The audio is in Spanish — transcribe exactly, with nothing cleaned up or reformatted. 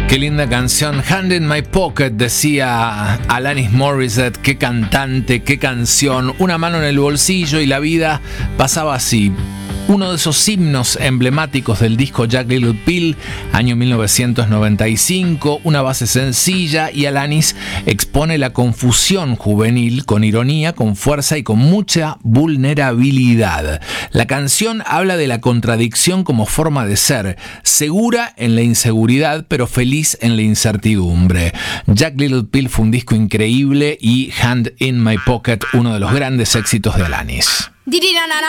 Qué linda canción, Hand in My Pocket, decía Alanis Morissette. Qué cantante, qué canción, una mano en el bolsillo y la vida pasaba así. Uno de esos himnos emblemáticos del disco Jagged Little Pill, año mil novecientos noventa y cinco, una base sencilla, y Alanis expone la confusión juvenil con ironía, con fuerza y con mucha vulnerabilidad. La canción habla de la contradicción como forma de ser, segura en la inseguridad pero feliz en la incertidumbre. Jagged Little Pill fue un disco increíble y Hand in My Pocket, uno de los grandes éxitos de Alanis.